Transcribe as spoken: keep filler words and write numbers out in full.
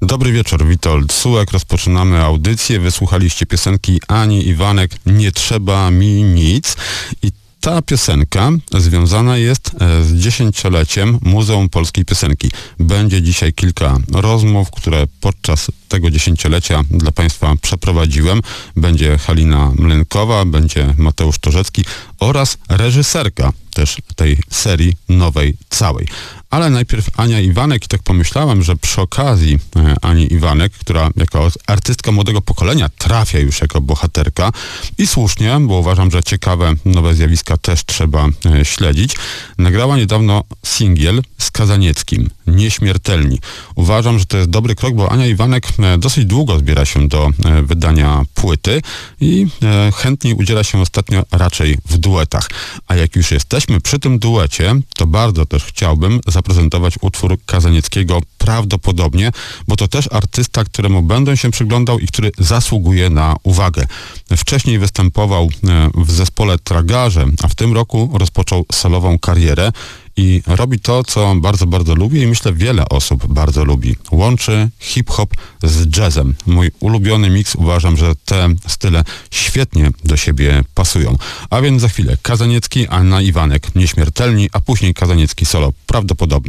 Dobry wieczór, Witold Sułek. Rozpoczynamy audycję. Wysłuchaliście piosenki Ani Iwanek "Nie trzeba mi nic" i ta piosenka związana jest z dziesięcioleciem Muzeum Polskiej Piosenki. Będzie dzisiaj kilka rozmów, które podczas tego dziesięciolecia dla Państwa przeprowadziłem. Będzie Halina Mlynkowa, będzie Mateusz Torzecki oraz reżyserka też tej serii nowej całej. Ale najpierw Ania Iwanek i tak pomyślałem, że przy okazji e, Ani Iwanek, która jako artystka młodego pokolenia trafia już jako bohaterka i słusznie, bo uważam, że ciekawe nowe zjawiska też trzeba e, śledzić, nagrała niedawno singiel z Kazanieckim, Nieśmiertelni. Uważam, że to jest dobry krok, bo Ania Iwanek e, dosyć długo zbiera się do e, wydania płyty i e, chętniej udziela się ostatnio raczej w duetach. A jak już jesteśmy przy tym duecie, to bardzo też chciałbym zaprezentować utwór Kazanieckiego Prawdopodobnie, bo to też artysta, któremu będę się przyglądał i który zasługuje na uwagę. Wcześniej występował w zespole Tragarze, a w tym roku rozpoczął solową karierę i robi to, co bardzo, bardzo lubię i myślę wiele osób bardzo lubi. Łączy hip-hop z jazzem. Mój ulubiony miks, uważam, że te style świetnie do siebie pasują. A więc za chwilę Kazaniecki, Anna Iwanek, Nieśmiertelni, a później Kazaniecki solo Prawdopodobnie.